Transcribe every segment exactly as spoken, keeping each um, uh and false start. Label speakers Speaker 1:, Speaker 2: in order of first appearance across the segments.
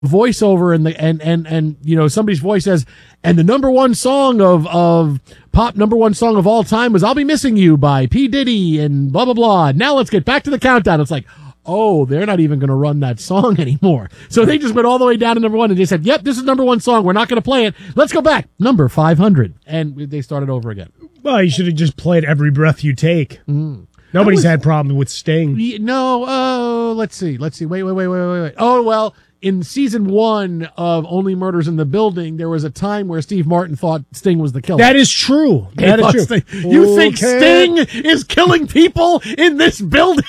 Speaker 1: voiceover and the and and and you know somebody's voice says, and the number one song of of pop number one song of all time was "I'll Be Missing You" by P. Diddy and blah blah blah. Now let's get back to the countdown. It's like, oh, they're not even going to run that song anymore. So they just went all the way down to number one and they said, yep, this is number one song. We're not going to play it. Let's go back. Number five hundred. And they started over again.
Speaker 2: Well, you should have just played Every Breath You Take.
Speaker 1: Mm.
Speaker 2: Nobody's
Speaker 1: was,
Speaker 2: had problem with Sting.
Speaker 1: No, oh, let's see. Let's see. Wait, wait, wait, wait, wait, wait. Oh, well, in season one of Only Murders in the Building, there was a time where Steve Martin thought Sting was the killer.
Speaker 2: That is true. That
Speaker 1: He
Speaker 2: is true.
Speaker 1: Sting, you
Speaker 2: okay.
Speaker 1: think Sting is killing people in this building?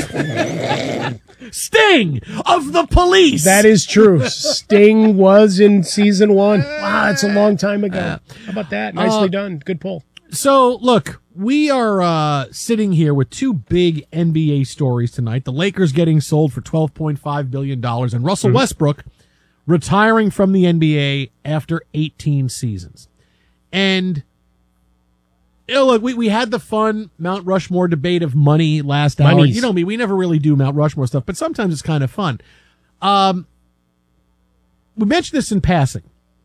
Speaker 1: Sting of the Police.
Speaker 2: That is true. Sting was in season one. Wow, it's a long time ago. How about that? Nicely uh, done. Good pull.
Speaker 1: So, look, we are uh, sitting here with two big N B A stories tonight. The Lakers getting sold for twelve point five billion dollars and Russell mm-hmm. Westbrook retiring from the N B A after eighteen seasons. And, you know, look, we, we had the fun Mount Rushmore debate of money last hour.
Speaker 2: Monies.
Speaker 1: You know me, we never really do Mount Rushmore stuff, but sometimes it's kind of fun. Um, we mentioned this in passing.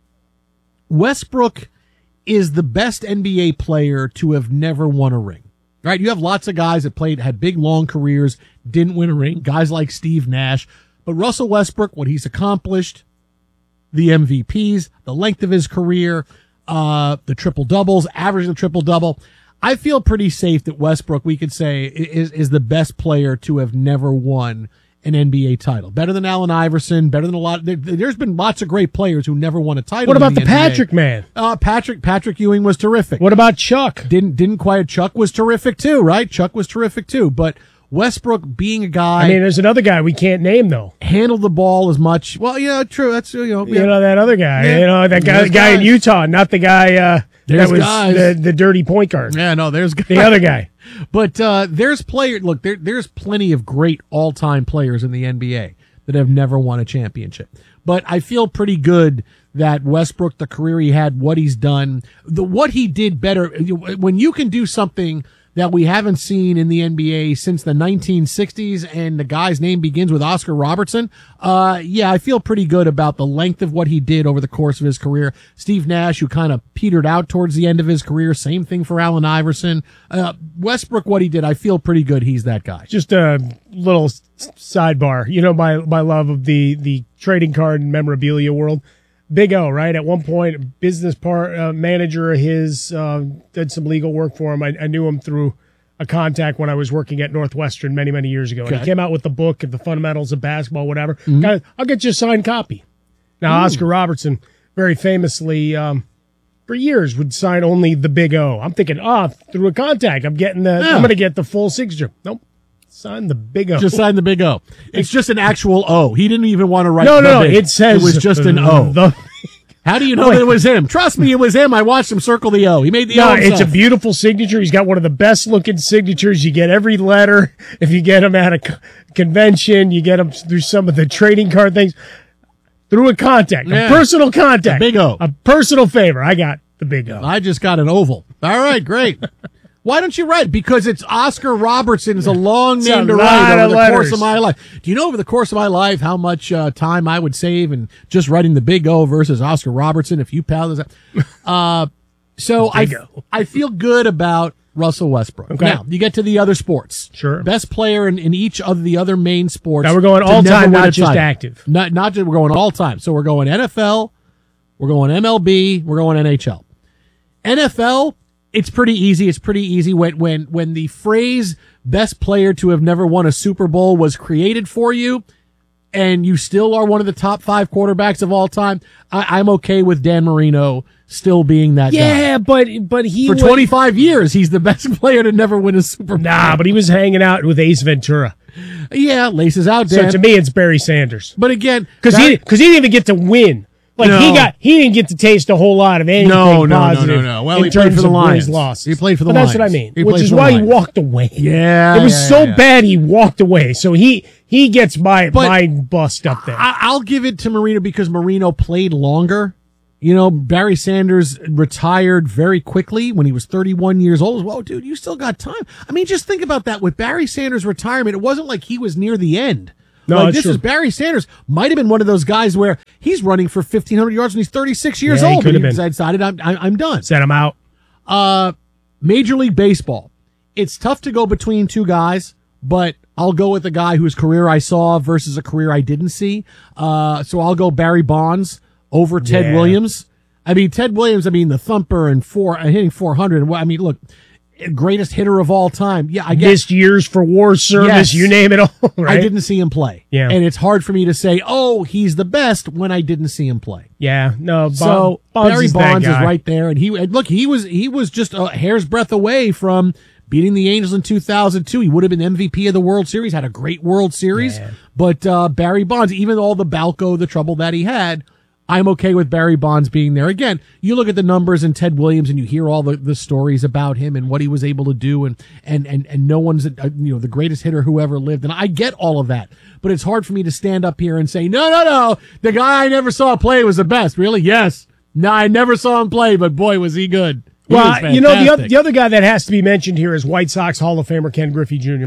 Speaker 1: Westbrook is the best N B A player to have never won a ring, right? You have lots of guys that played, had big, long careers, didn't win a ring, guys like Steve Nash. But Russell Westbrook, what he's accomplished, the M V Ps, the length of his career, uh, the triple doubles, average of triple double. I feel pretty safe that Westbrook, we could say, is, is the best player to have never won an N B A title. Better than Allen Iverson, better than a lot. There, there's been lots of great players who never won a title.
Speaker 2: What about
Speaker 1: in
Speaker 2: the,
Speaker 1: the
Speaker 2: Patrick man?
Speaker 1: Uh, Patrick, Patrick Ewing was terrific.
Speaker 2: What about Chuck?
Speaker 1: Didn't, didn't quite, Chuck was terrific too, right? Chuck was terrific too, but Westbrook being a guy.
Speaker 2: I mean, there's another guy we can't name though.
Speaker 1: Handled the ball as much. Well, yeah, true. That's, you know, yeah.
Speaker 2: You know, that other guy,
Speaker 1: yeah.
Speaker 2: you know, that guy, the guy in Utah, not the guy, uh,
Speaker 1: there's
Speaker 2: that was
Speaker 1: guys.
Speaker 2: the, the dirty point guard.
Speaker 1: Yeah, no, there's guys.
Speaker 2: The other guy.
Speaker 1: But uh, there's player. Look, there, there's plenty of great all-time players in the N B A that have never won a championship. But I feel pretty good that Westbrook, the career he had, what he's done, the what he did better. When you can do something that we haven't seen in the N B A since the nineteen sixties, and the guy's name begins with Oscar Robertson, uh, yeah, I feel pretty good about the length of what he did over the course of his career. Steve Nash, who kind of petered out towards the end of his career, same thing for Allen Iverson. Uh, Westbrook, what he did, I feel pretty good he's that guy.
Speaker 2: Just a little sidebar. You know, my, my love of the, the trading card and memorabilia world. Big O, right? At one point, a business part uh, manager of his uh, did some legal work for him. I, I knew him through a contact when I was working at Northwestern many, many years ago. Okay. And he came out with the book of the fundamentals of basketball, whatever. Mm-hmm. Guys, I'll get you a signed copy. Now, Ooh. Oscar Robertson, very famously, um, for years, would sign only the Big O. I'm thinking, oh, through a contact, I'm getting the, yeah. I'm going to get the full signature. Nope. Sign the Big O.
Speaker 1: Just sign the Big O. It's just an actual O. He didn't even want to write.
Speaker 2: No, no,
Speaker 1: big.
Speaker 2: It says
Speaker 1: it was just an O.
Speaker 2: The,
Speaker 1: How do you know that it was him? Trust me, it was him. I watched him circle the O. He made the
Speaker 2: no,
Speaker 1: O himself.
Speaker 2: It's a beautiful signature. He's got one of the best looking signatures. You get every letter. If you get him at a co- convention, you get him through some of the trading card things. Through a contact, yeah. a personal contact.
Speaker 1: The Big O.
Speaker 2: A personal favor. I got the Big O.
Speaker 1: I just got an oval. All right, great. Why don't you write? Because it's Oscar Robertson is a long
Speaker 2: it's
Speaker 1: name
Speaker 2: a
Speaker 1: to write over the
Speaker 2: letters.
Speaker 1: course of my life. Do you know over the course of my life how much uh, time I would save in just writing the Big O versus Oscar Robertson if you pal this? Uh, so I, I feel good about Russell Westbrook. Okay. Now, you get to the other sports.
Speaker 2: Sure.
Speaker 1: Best player in, in each of the other main sports.
Speaker 2: Now we're going all time, not just title. active.
Speaker 1: Not, not just, we're going all time. So we're going N F L, we're going M L B, we're going N H L. N F L, it's pretty easy. It's pretty easy when, when, when the phrase best player to have never won a Super Bowl was created for you and you still are one of the top five quarterbacks of all time. I, I'm okay with Dan Marino still being that
Speaker 2: yeah,
Speaker 1: guy. Yeah,
Speaker 2: but, but he
Speaker 1: for twenty-five years, he's the best player to never win a Super Bowl.
Speaker 2: Nah, but he was hanging out with Ace Ventura.
Speaker 1: Yeah, laces out, Dan.
Speaker 2: So to me, it's Barry Sanders.
Speaker 1: But again,
Speaker 2: cause he, cause he didn't even get to win. Like no. he got, he didn't get to taste a whole lot of anything
Speaker 1: no, no,
Speaker 2: positive.
Speaker 1: No, no, no, Well,
Speaker 2: in
Speaker 1: he
Speaker 2: terms
Speaker 1: played for the
Speaker 2: of
Speaker 1: Lions.
Speaker 2: Losses.
Speaker 1: He played for the
Speaker 2: but
Speaker 1: Lions.
Speaker 2: That's what I mean.
Speaker 1: He
Speaker 2: which is why
Speaker 1: Lions.
Speaker 2: he walked away.
Speaker 1: Yeah,
Speaker 2: it was
Speaker 1: yeah,
Speaker 2: so
Speaker 1: yeah.
Speaker 2: bad he walked away. So he he gets my
Speaker 1: but
Speaker 2: my bust up there.
Speaker 1: I, I'll give it to Marino because Marino played longer. You know, Barry Sanders retired very quickly when he was thirty-one years old. Well, dude, you still got time. I mean, just think about that. With Barry Sanders' retirement, it wasn't like he was near the end
Speaker 2: No,
Speaker 1: like
Speaker 2: it's
Speaker 1: this
Speaker 2: true.
Speaker 1: is Barry Sanders. Might have been one of those guys where he's running for fifteen hundred yards when he's thirty-six years
Speaker 2: Yeah, he
Speaker 1: old.
Speaker 2: could
Speaker 1: And
Speaker 2: have
Speaker 1: he
Speaker 2: been.
Speaker 1: decided, I'm, I'm I'm done.
Speaker 2: Set him out.
Speaker 1: Uh, Major League Baseball. It's tough to go between two guys, but I'll go with a guy whose career I saw versus a career I didn't see. Uh, so I'll go Barry Bonds over Ted
Speaker 2: Yeah.
Speaker 1: Williams. I mean, Ted Williams, I mean, the thumper and four, uh, hitting four hundred. I mean, look, greatest hitter of all time. Yeah, I guess.
Speaker 2: Missed years for war service,
Speaker 1: Yes.
Speaker 2: you name it all, right?
Speaker 1: I didn't see him play.
Speaker 2: Yeah.
Speaker 1: And it's hard for me to say, oh, he's the best when I didn't see him play.
Speaker 2: Yeah, no, Bon-
Speaker 1: So
Speaker 2: Bonds
Speaker 1: Barry
Speaker 2: is that
Speaker 1: Bonds is
Speaker 2: guy.
Speaker 1: right there, and he and look, he was he was just a hair's breadth away from beating the Angels in two thousand two. He would have been M V P of the World Series, had a great World Series.
Speaker 2: Yeah.
Speaker 1: But uh, Barry Bonds, even all the Balco, the trouble that he had, I'm okay with Barry Bonds being there. Again, you look at the numbers in Ted Williams and you hear all the, the stories about him and what he was able to do, and and and, and no one's uh, you know the greatest hitter who ever lived. And I get all of that, but it's hard for me to stand up here and say, no, no, no, the guy I never saw play was the best. Really? Yes. No, I never saw him play, but boy, was he good. He was
Speaker 2: Well, you know, the other,
Speaker 1: fantastic.
Speaker 2: the other guy that has to be mentioned here is White Sox Hall of Famer Ken Griffey Junior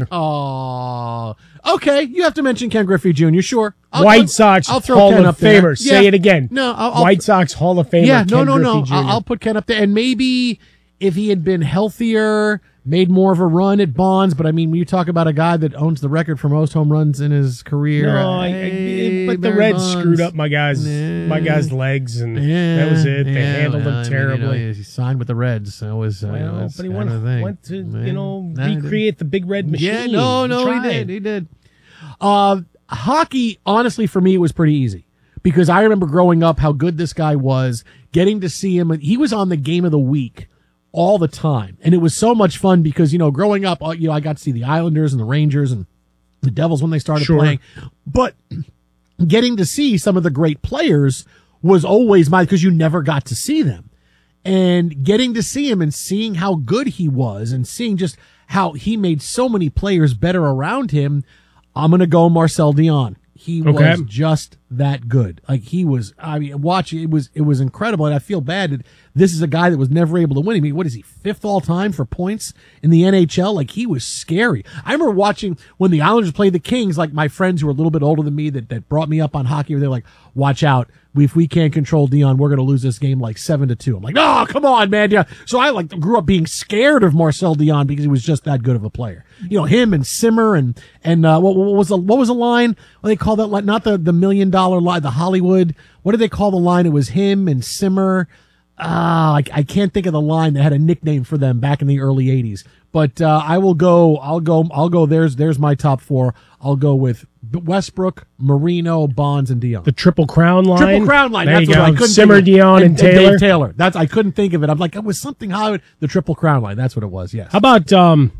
Speaker 1: Oh, okay. You have to mention Ken Griffey Junior Sure. I'll,
Speaker 2: White
Speaker 1: I'll-
Speaker 2: Sox
Speaker 1: I'll throw
Speaker 2: Hall
Speaker 1: Ken
Speaker 2: of
Speaker 1: up there.
Speaker 2: Famer. Say
Speaker 1: Yeah.
Speaker 2: it again.
Speaker 1: No, I'll, I'll
Speaker 2: White Sox Hall of Famer
Speaker 1: Yeah,
Speaker 2: Ken
Speaker 1: no, no,
Speaker 2: Griffey
Speaker 1: no.
Speaker 2: Junior
Speaker 1: I'll, I'll put Ken up there, and maybe if he had been healthier, made more of a run at Bonds. But I mean, when you talk about a guy that owns the record for most home runs in his career,
Speaker 2: No, I, I,
Speaker 1: hey,
Speaker 2: but the
Speaker 1: Barry
Speaker 2: Reds
Speaker 1: Bonds.
Speaker 2: screwed up my guys,
Speaker 1: Nah.
Speaker 2: my guys' legs, and
Speaker 1: Yeah,
Speaker 2: that was it. They
Speaker 1: yeah,
Speaker 2: handled
Speaker 1: well, I
Speaker 2: him
Speaker 1: mean,
Speaker 2: terribly.
Speaker 1: you know, he signed with the Reds. That was, uh, you know,
Speaker 2: Well,
Speaker 1: that's
Speaker 2: but he
Speaker 1: kind
Speaker 2: went,
Speaker 1: of the thing.
Speaker 2: went to,
Speaker 1: Yeah.
Speaker 2: you know,
Speaker 1: Nah, he did.
Speaker 2: recreate the big red machine.
Speaker 1: Yeah, no, no, he,
Speaker 2: tried.
Speaker 1: did. He did. Uh, hockey, honestly, for me, it was pretty easy because I remember growing up how good this guy was, getting to see him. He was on the game of the week all the time. And it was so much fun because, you know, growing up, uh, you know, I got to see the Islanders and the Rangers and the Devils when they started
Speaker 2: Sure.
Speaker 1: playing. But getting to see some of the great players was always my, because you never got to see them. And getting to see him and seeing how good he was and seeing just how he made so many players better around him, I'm going to go Marcel Dion. He
Speaker 2: Okay.
Speaker 1: was just that good. Like he was, I mean, watching it was, it was incredible. And I feel bad that this is a guy that was never able to win. I mean, what is he, fifth all time for points in the N H L? Like he was scary. I remember watching when the Islanders played the Kings, like my friends who were a little bit older than me that, that brought me up on hockey, they're like, watch out. If we can't control Dion, we're going to lose this game like seven to two. I'm like, oh, come on, man. Yeah. So I like grew up being scared of Marcel Dion because he was just that good of a player. You know, him and Simmer and, and, uh, what, what was the, what was the line? What do they call that line? Not the, the million dollar line, the Hollywood. What did they call the line? It was him and Simmer. Ah, I, I can't think of the line that had a nickname for them back in the early eighties. But, uh, I will go, I'll go, I'll go, there's, there's my top four. I'll go with Westbrook, Marino, Bonds, and Dion.
Speaker 2: The Triple Crown line.
Speaker 1: Triple Crown line.
Speaker 2: There
Speaker 1: That's
Speaker 2: you
Speaker 1: what
Speaker 2: go.
Speaker 1: I couldn't
Speaker 2: Simmer,
Speaker 1: think of.
Speaker 2: Dion, and, Taylor.
Speaker 1: Dave Taylor. That's I couldn't think of it. I'm like, it was something Hollywood. The Triple Crown line. That's what it was. Yes.
Speaker 2: How about um,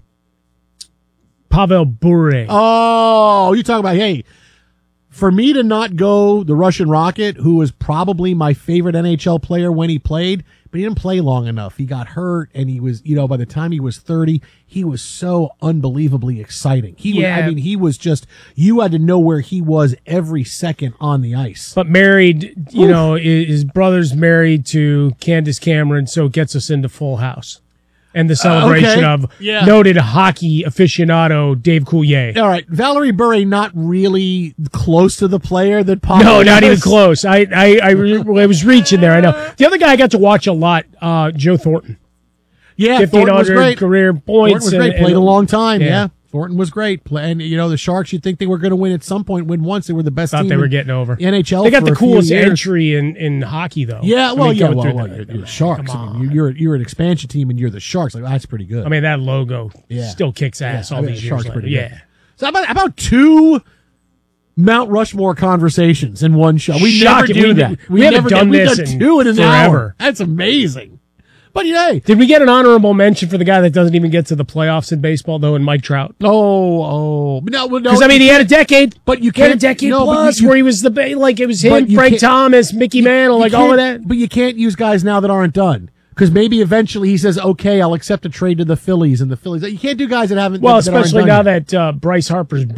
Speaker 2: Pavel Bure?
Speaker 1: Oh, you talking about, hey, for me to not go the Russian Rocket, who was probably my favorite N H L player when he played, but he didn't play long enough. He got hurt, and he was, you know, by the time he was thirty, he was so unbelievably exciting. He was,
Speaker 2: Yeah.
Speaker 1: I mean, he was just, you had to know where he was every second on the ice.
Speaker 2: But married, you know, his his brother's married to Candace Cameron, so it gets us into Full House. And the celebration
Speaker 1: okay.
Speaker 2: of
Speaker 1: Yeah.
Speaker 2: noted hockey aficionado Dave Coulier.
Speaker 1: All right, Valerie Bure not really close to the player that Pavel
Speaker 2: No, not even
Speaker 1: was.
Speaker 2: close. I I, I, re- I was reaching there. I know. The other guy I got to watch a lot, uh, Joe Thornton.
Speaker 1: Yeah,
Speaker 2: fifteen
Speaker 1: Thornton was
Speaker 2: hundred
Speaker 1: great.
Speaker 2: career
Speaker 1: Thornton
Speaker 2: points.
Speaker 1: was great.
Speaker 2: and-
Speaker 1: Played
Speaker 2: and-
Speaker 1: a long time.
Speaker 2: yeah.
Speaker 1: Yeah. Thornton was great. Play, and you know the Sharks. You'd think they were going to win at some point. Win once. They were the best
Speaker 2: Thought
Speaker 1: team
Speaker 2: they were
Speaker 1: in
Speaker 2: getting over.
Speaker 1: the N H L.
Speaker 2: They got
Speaker 1: for
Speaker 2: the
Speaker 1: a few
Speaker 2: coolest
Speaker 1: years.
Speaker 2: entry in, in hockey, though.
Speaker 1: Yeah,
Speaker 2: I
Speaker 1: well,
Speaker 2: mean,
Speaker 1: yeah,
Speaker 2: going
Speaker 1: well,
Speaker 2: through
Speaker 1: well
Speaker 2: the-
Speaker 1: you're,
Speaker 2: the-
Speaker 1: you're the Sharks.
Speaker 2: come
Speaker 1: I mean, you're you're an expansion team, and you're the Sharks. Like that's pretty good.
Speaker 2: I mean, that logo
Speaker 1: Yeah.
Speaker 2: still kicks ass
Speaker 1: Yeah,
Speaker 2: all
Speaker 1: I mean,
Speaker 2: these
Speaker 1: the
Speaker 2: years
Speaker 1: Sharks
Speaker 2: later.
Speaker 1: pretty
Speaker 2: Yeah.
Speaker 1: good. So how about how about two Mount Rushmore conversations in one show? We
Speaker 2: Shocking.
Speaker 1: never do
Speaker 2: We-
Speaker 1: that.
Speaker 2: we haven't
Speaker 1: never
Speaker 2: done
Speaker 1: We've
Speaker 2: this
Speaker 1: done
Speaker 2: in
Speaker 1: two in an
Speaker 2: forever.
Speaker 1: hour. That's amazing. But yay.
Speaker 2: Did we get an honorable mention for the guy that doesn't even get to the playoffs in baseball, though, and Mike Trout?
Speaker 1: Oh, oh, no, well, no.
Speaker 2: Because, I mean, he had a decade.
Speaker 1: But you
Speaker 2: He had a
Speaker 1: can't-
Speaker 2: decade
Speaker 1: no, but you-
Speaker 2: plus
Speaker 1: you-
Speaker 2: where he was the, ba- like, it was him,
Speaker 1: But you
Speaker 2: Frank
Speaker 1: can't-
Speaker 2: Thomas, Mickey Mantle,
Speaker 1: You
Speaker 2: like all of
Speaker 1: can't-
Speaker 2: that.
Speaker 1: But you can't use guys now that aren't done. Because maybe eventually he says, okay, I'll accept a trade to the Phillies and the Phillies. You can't do guys that haven't.
Speaker 2: Well,
Speaker 1: that aren't
Speaker 2: especially
Speaker 1: done
Speaker 2: now
Speaker 1: yet.
Speaker 2: that uh, Bryce Harper's broken.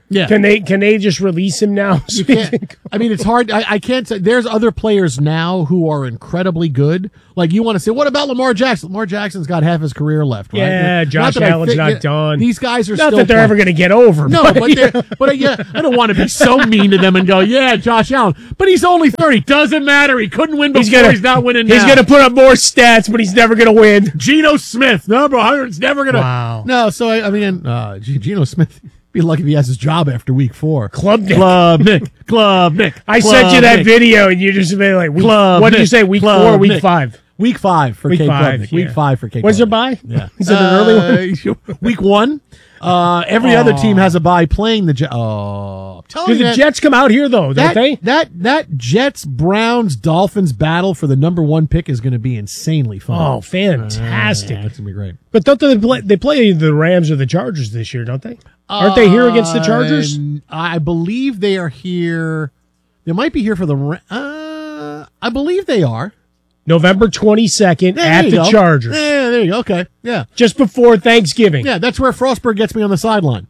Speaker 1: Yeah.
Speaker 2: Can they can they just release him now?
Speaker 1: You can't, I mean, it's hard. I, I can't say. There's other players now who are incredibly good. Like, you want to say, what about Lamar Jackson? Lamar Jackson's got half his career left, right?
Speaker 2: Yeah, Josh
Speaker 1: not
Speaker 2: Allen's
Speaker 1: think,
Speaker 2: not
Speaker 1: yeah,
Speaker 2: done.
Speaker 1: These guys are
Speaker 2: not
Speaker 1: still
Speaker 2: that they're
Speaker 1: playing.
Speaker 2: ever going to get over.
Speaker 1: No,
Speaker 2: but,
Speaker 1: but, they're, but uh, yeah, I don't want to be so mean to them and go, yeah, Josh Allen. But he's only thirty. Doesn't matter. He couldn't win before. He's, gonna, he's not winning now.
Speaker 2: He's going to put up more stats, but he's never going to win.
Speaker 1: Geno Smith, number one hundred, is never going to.
Speaker 2: Wow.
Speaker 1: No, so, I, I mean, uh, Geno Smith, be lucky if he has his job after week four.
Speaker 2: Club Nick.
Speaker 1: Club Nick. Club Nick.
Speaker 2: I
Speaker 1: Club
Speaker 2: sent you that
Speaker 1: Nick.
Speaker 2: video, and you just made like, week,
Speaker 1: Club
Speaker 2: what did
Speaker 1: Nick.
Speaker 2: you say, week
Speaker 1: Club
Speaker 2: four or week
Speaker 1: Nick.
Speaker 2: five?
Speaker 1: Week five for
Speaker 2: Week
Speaker 1: Cape
Speaker 2: five,
Speaker 1: Club.
Speaker 2: yeah.
Speaker 1: Week five for Cape
Speaker 2: When's their
Speaker 1: Club.
Speaker 2: bye?
Speaker 1: Yeah.
Speaker 2: Is it an early one?
Speaker 1: Uh, week one. Uh, every
Speaker 2: Aww.
Speaker 1: other team has a bye playing the Jets. Oh, I'm telling
Speaker 2: Do
Speaker 1: you
Speaker 2: the
Speaker 1: that,
Speaker 2: Jets come out here, though, don't
Speaker 1: that,
Speaker 2: they?
Speaker 1: That, that Jets, Browns, Dolphins battle for the number one pick is going to be insanely fun.
Speaker 2: Oh, fantastic.
Speaker 1: Uh, that's going to be great.
Speaker 2: But don't they play, they play the Rams or the Chargers this year, don't they? Aren't they here against the Chargers?
Speaker 1: Uh, I believe they are here. They might be here for the. Ra- Uh, I believe they are.
Speaker 2: November twenty-second
Speaker 1: Yeah,
Speaker 2: at
Speaker 1: there
Speaker 2: the
Speaker 1: you go.
Speaker 2: Chargers.
Speaker 1: Yeah, there you go. Okay. Yeah.
Speaker 2: Just before Thanksgiving.
Speaker 1: Yeah, that's where Frostberg gets me on the sideline.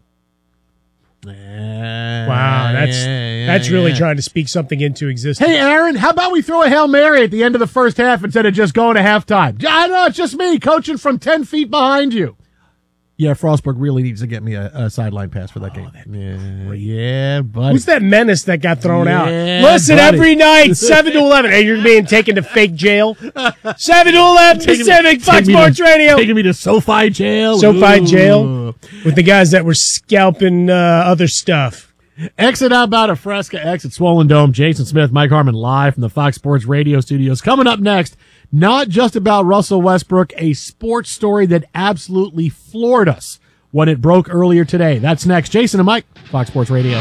Speaker 2: Wow, that's
Speaker 1: yeah,
Speaker 2: that's
Speaker 1: yeah,
Speaker 2: really
Speaker 1: yeah.
Speaker 2: trying to speak something into existence.
Speaker 1: Hey, Aaron, how about we throw a Hail Mary at the end of the first half instead of just going to halftime? I know, it's just me coaching from ten feet behind you. Yeah, Frostberg really needs to get me a, a sideline pass for that game. Yeah, yeah, buddy.
Speaker 2: Who's that menace that got thrown
Speaker 1: Yeah,
Speaker 2: out? Listen,
Speaker 1: buddy.
Speaker 2: every night, seven to eleven. Hey, you're being taken to fake jail. seven to eleven
Speaker 1: Taking me-
Speaker 2: Pacific, Fox
Speaker 1: taking me
Speaker 2: Sports
Speaker 1: to-
Speaker 2: Radio.
Speaker 1: Taking me to SoFi jail.
Speaker 2: SoFi
Speaker 1: Ooh.
Speaker 2: jail with the guys that were scalping uh, other stuff.
Speaker 1: Exit out about a Fresca, exit Swollen Dome. Jason Smith, Mike Harmon live from the Fox Sports Radio studios. Coming up next, not just about Russell Westbrook, a sports story that absolutely floored us when it broke earlier today. That's next. Jason and Mike, Fox Sports Radio.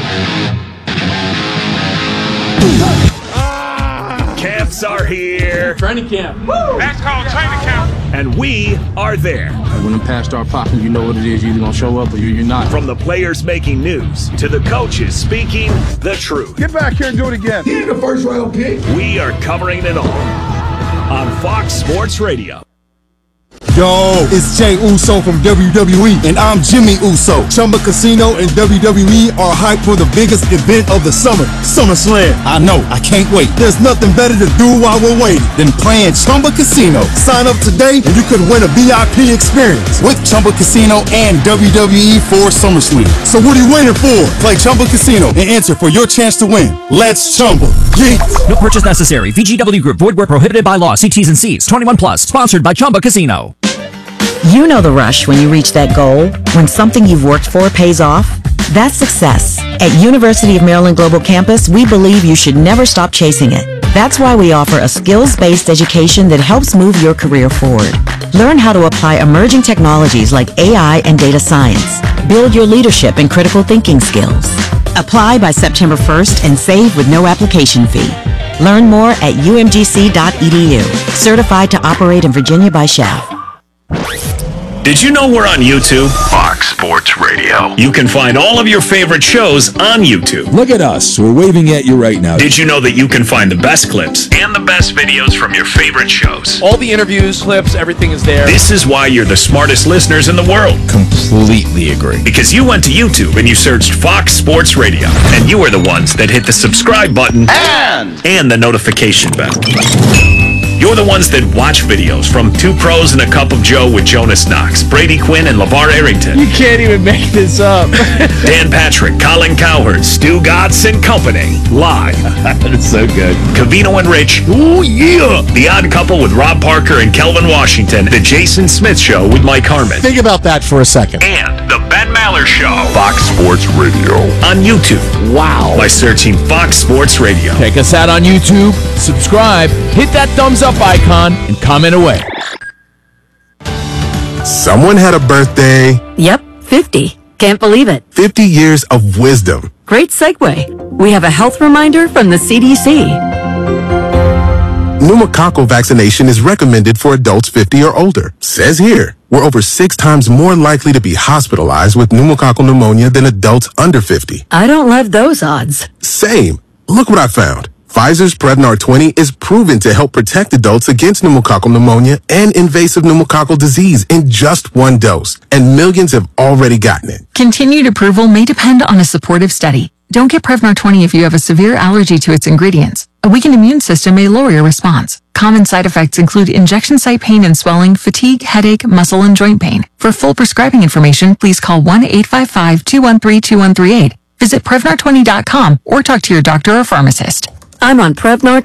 Speaker 3: Camps are here.
Speaker 1: Training camp.
Speaker 4: That's called training camp.
Speaker 3: And we are there.
Speaker 5: When them past start popping, you know what it is. You're either going to show up or you're not.
Speaker 3: From the players making news to the coaches speaking the truth.
Speaker 6: Get back here and do it again.
Speaker 7: He ain't the first round pick.
Speaker 3: We are covering it all on Fox Sports Radio.
Speaker 8: Yo, it's Jay Uso from W W E, and I'm Jimmy Uso. Chumba Casino and W W E are hyped for the biggest event of the summer, SummerSlam. I know, I can't wait. There's nothing better to do while we're waiting than playing Chumba Casino. Sign up today, and you could win a V I P experience with Chumba Casino and W W E for SummerSlam. So what are you waiting for? Play Chumba Casino and enter for your chance to win. Let's Chumba. Yeah.
Speaker 9: No purchase necessary. V G W Group. Void where prohibited by law. See T's and C's. twenty-one plus. Sponsored by Chumba Casino.
Speaker 10: You know the rush when you reach that goal, when something you've worked for pays off. That's success. At University of Maryland Global Campus, we believe you should never stop chasing it. That's why we offer a skills-based education that helps move your career forward. Learn how to apply emerging technologies like A I and data science. Build your leadership and critical thinking skills. Apply by September first and save with no application fee. Learn more at U M G C dot E D U. Certified to operate in Virginia by S C H A F.
Speaker 3: Did you know we're on YouTube? Fox Sports Radio. You can find all of your favorite shows on YouTube.
Speaker 11: Look at us. We're waving at you right now.
Speaker 3: Did you know that you can find the best clips and the best videos from your favorite shows?
Speaker 12: All the interviews, clips, everything is there.
Speaker 3: This is why you're the smartest listeners in the world.
Speaker 11: Completely agree.
Speaker 3: Because you went to YouTube and you searched Fox Sports Radio. And you are the ones that hit the subscribe button
Speaker 12: And,
Speaker 3: and the notification bell. You're the ones that watch videos from Two Pros and a Cup of Joe with Jonas Knox, Brady Quinn, and LeVar Arrington.
Speaker 12: you can't even make this up.
Speaker 3: Dan Patrick, Colin Cowherd, Stu Gatz and Company. Live.
Speaker 11: That's so good.
Speaker 3: Cavino and Rich. Ooh, yeah. The Odd Couple with Rob Parker and Kelvin Washington. The Jason Smith Show with Mike Harmon.
Speaker 11: Think about that for a second.
Speaker 3: And The Ben Maller Show. Fox Sports Radio. On YouTube.
Speaker 11: Wow.
Speaker 3: By searching Fox Sports Radio.
Speaker 12: Check us out on YouTube, subscribe, hit that thumbs up icon, and comment away.
Speaker 13: Someone had a birthday.
Speaker 10: Yep, fifty. Can't believe it.
Speaker 13: fifty years of wisdom.
Speaker 10: Great segue. We have a health reminder from the C D C.
Speaker 13: Pneumococcal vaccination is recommended for adults fifty or older. Says here, we're over six times more likely to be hospitalized with pneumococcal pneumonia than adults under fifty.
Speaker 10: I don't love those odds.
Speaker 13: Same. Look what I found. Pfizer's Prevnar twenty is proven to help protect adults against pneumococcal pneumonia and invasive pneumococcal disease in just one dose, and millions have already gotten it.
Speaker 6: Continued approval may depend on a supportive study. Don't get Prevnar twenty if you have a severe allergy to its ingredients. A weakened immune system may lower your response. Common side effects include injection site pain and swelling, fatigue, headache, muscle, and joint pain. For full prescribing information, please call one eight five five, two one three, two one three eight. Visit Prevnar twenty dot com or talk to your doctor or pharmacist.
Speaker 7: I'm on Prevnar